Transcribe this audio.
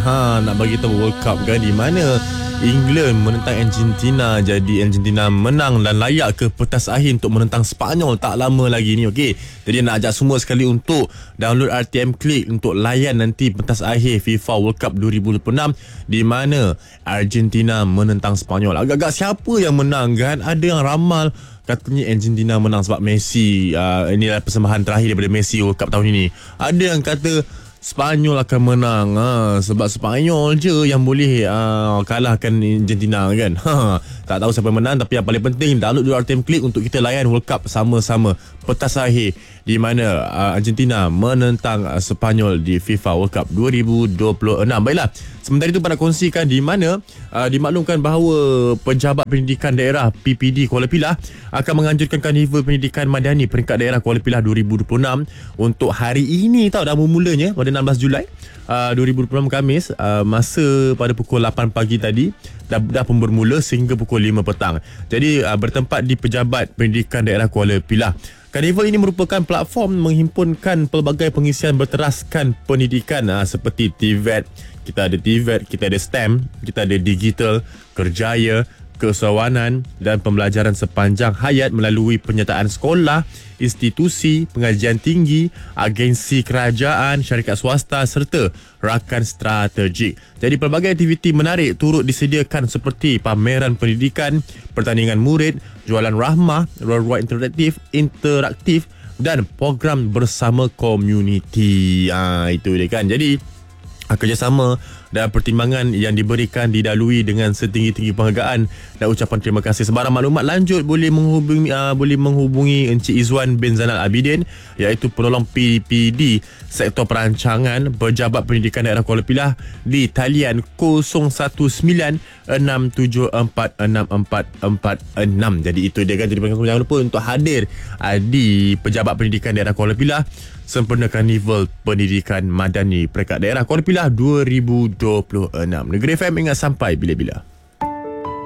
nak bagi tahu World Cup kan, di mana England menentang Argentina. Jadi Argentina menang dan layak ke petas akhir untuk menentang Sepanyol tak lama lagi ni. Okey, jadi nak ajak semua sekali untuk download RTM Click untuk layan nanti petas akhir FIFA World Cup 2026 di mana Argentina menentang Sepanyol. Agak-agak siapa yang menang kan? Ada yang ramal katanya Argentina menang sebab Messi. Inilah persembahan terakhir daripada Messi World Cup tahun ini. Ada yang kata Sepanyol akan menang sebab Sepanyol je yang boleh kalahkan Argentina kan. Tak tahu siapa menang, tapi yang paling penting download dulu RTM Click untuk kita layan World Cup sama-sama petas akhir di mana Argentina menentang Sepanyol di FIFA World Cup 2026. Baiklah, sementara itu nak kongsikan di mana dimaklumkan bahawa Pejabat Pendidikan Daerah PPD Kuala Pilah akan menganjurkan Karnival Pendidikan Madani peringkat daerah Kuala Pilah 2026 untuk hari ini dah bermulanya pada 16 Julai 2026 Khamis, masa pada pukul 8 pagi tadi dah pun bermula sehingga pukul 5 petang. Jadi bertempat di Pejabat Pendidikan Daerah Kuala Pilah. Karnival ini merupakan platform menghimpunkan pelbagai pengisian berteraskan pendidikan seperti TVET, kita ada TVET, kita ada STEM, kita ada digital, kerjaya, keusahawanan dan pembelajaran sepanjang hayat melalui penyertaan sekolah, institusi, pengajian tinggi, agensi kerajaan, syarikat swasta serta rakan strategik. Jadi pelbagai aktiviti menarik turut disediakan seperti pameran pendidikan, pertandingan murid, jualan rahmah, ruang interaktif dan program bersama komuniti. Itu dia kan. Jadi kerjasama dan pertimbangan yang diberikan didalui dengan setinggi-tinggi penghargaan dan ucapan terima kasih. Sebarang maklumat lanjut boleh menghubungi Encik Izwan bin Zainal Abidin, iaitu penolong PPD Sektor Perancangan Pejabat Pendidikan Daerah Kuala Pilah di talian 019-674-6446. Jadi itu dia kan. Jadi jangan lupa untuk hadir di Pejabat Pendidikan Daerah Kuala Pilah sempena Karnival Pendidikan Madani peringkat daerah Kuala Pilah 2026. Negeri FM ingat sampai bila-bila.